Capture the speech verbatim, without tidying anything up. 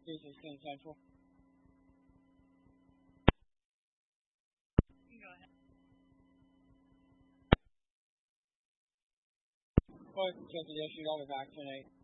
This is King Central. Well, just yes, you got to vaccinate.